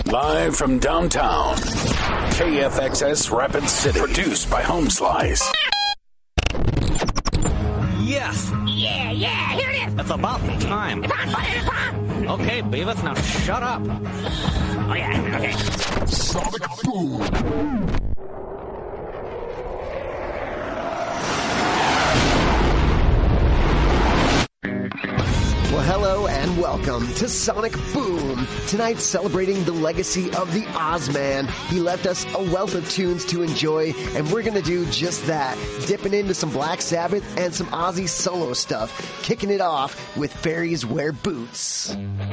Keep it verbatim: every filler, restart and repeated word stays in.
Live from downtown, K F X S Rapid City. Produced by Home Slice. Yes. Yeah, yeah, here it is. It's about time. It's on, buddy, it's on. Okay, Beavis, now shut up. Oh, yeah, okay. Sonic Boom. Well, hello and welcome to Sonic Boom. Tonight, celebrating the legacy of the Ozman. He left us a wealth of tunes to enjoy, and we're going to do just that. Dipping into some Black Sabbath and some Ozzy solo stuff. Kicking it off with Fairies Wear Boots.